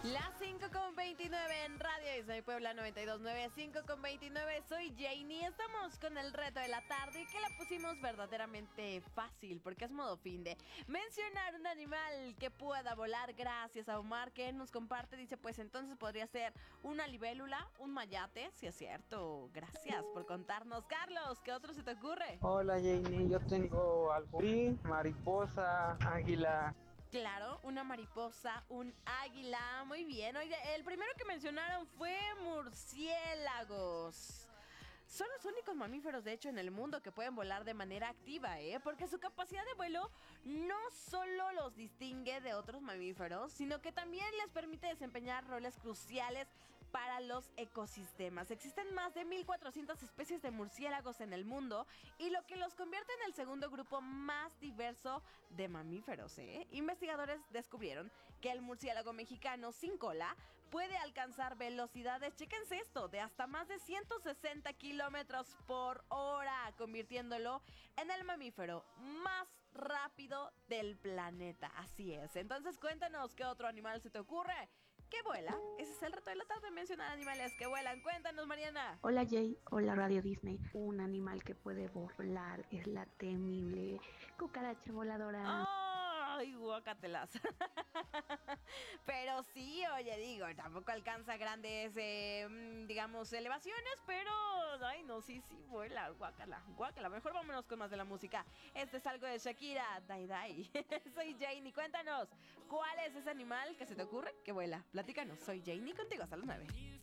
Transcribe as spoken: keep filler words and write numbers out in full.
Las cinco con veintinueve en Radio Isla Puebla noventa y dos punto nueve, cinco con veintinueve. Soy Janie. Estamos con el reto de la tarde y que la pusimos verdaderamente fácil porque es modo fin de mencionar un animal que pueda volar. Gracias a Omar que nos comparte. Dice, pues entonces podría ser una libélula, un mayate, si es cierto. Gracias por contarnos. Carlos, ¿qué otro se te ocurre? Hola Janie, yo tengo algo. Sí, mariposa, águila. Claro, una mariposa, un águila. Muy bien. Oye, el primero que mencionaron fue murciélagos. Son los únicos mamíferos, de hecho, en el mundo que pueden volar de manera activa, ¿eh? Porque su capacidad de vuelo no solo los distingue de otros mamíferos, sino que también les permite desempeñar roles cruciales para los ecosistemas. Existen más de mil cuatrocientas especies de murciélagos en el mundo y lo que los convierte en el segundo grupo más diverso de mamíferos, ¿eh? Investigadores descubrieron que el murciélago mexicano sin cola puede alcanzar velocidades, chéquense esto, de hasta más de ciento sesenta kilómetros por hora, convirtiéndolo en el mamífero más rápido del planeta. Así es. Entonces cuéntanos qué otro animal se te ocurre que vuela. Ese es el reto de la tarde, mencionar animales que vuelan. Cuéntanos, Mariana. Hola Jay, hola Radio Disney. Un animal que puede volar es la temible cucaracha voladora. ¡Ay, guácatelas! Pero sí, oye, digo, tampoco alcanza grandes, eh, digamos, elevaciones, pero, ay, no, sí, sí, vuela, guácala, guácala. Mejor vámonos con más de la música. Este es algo de Shakira, Dai Dai. Soy Janie, cuéntanos, ¿cuál es ese animal que se te ocurre que vuela? Platícanos, soy Janie, contigo hasta las nueve.